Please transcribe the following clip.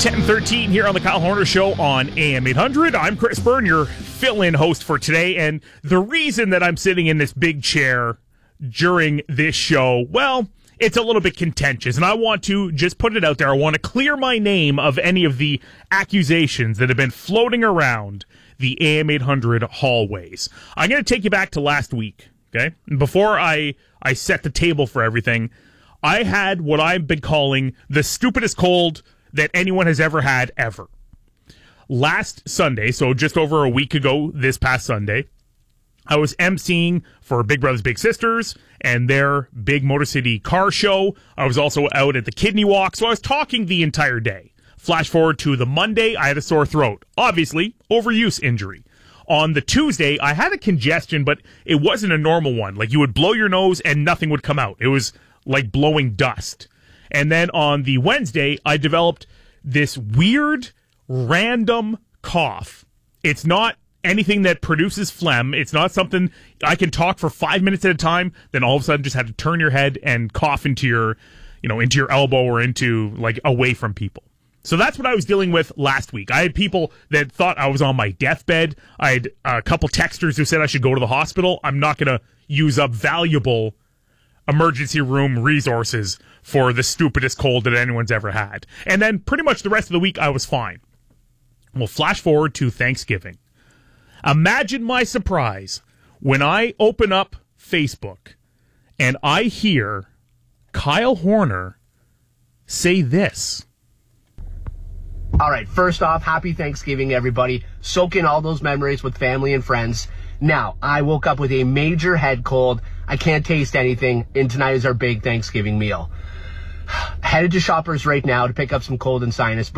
10:13 here on the Kyle Horner Show on AM 800. I'm Chris Byrne, your fill-in host for today, and the reason that I'm sitting in this big chair during this show, well, it's a little bit contentious, and I want to just put it out there. I want to clear my name of any of the accusations that have been floating around the AM 800 hallways. I'm going to take you back to last week, okay? Before I set the table for everything, I had what I've been calling the stupidest cold that anyone has ever had, ever. Last Sunday, so just over a week ago, this past Sunday, I was emceeing for Big Brothers Big Sisters and their big Motor City car show. I was also out at the Kidney Walk, so I was talking the entire day. Flash forward to the Monday, I had a sore throat. Obviously, overuse injury. On the Tuesday, I had a congestion, but it wasn't a normal one. Like, you would blow your nose and nothing would come out. It was like blowing dust. And then on the Wednesday, I developed this weird, random cough. It's not anything that produces phlegm. It's not something I can talk for 5 minutes at a time, then all of a sudden just have to turn your head and cough into your, into your elbow or into, like, away from people. So that's what I was dealing with last week. I had people that thought I was on my deathbed. I had a couple texters who said I should go to the hospital. I'm not going to use up valuable emergency room resources for the stupidest cold that anyone's ever had. And then pretty much the rest of the week, I was fine. We'll flash forward to Thanksgiving. Imagine my surprise when I open up Facebook and I hear Kyle Horner say this. All right, first off, happy Thanksgiving, everybody. Soak in all those memories with family and friends. Now, I woke up with a major head cold. I can't taste anything, and tonight is our big Thanksgiving meal. Headed to Shoppers right now to pick up some cold and sinus, but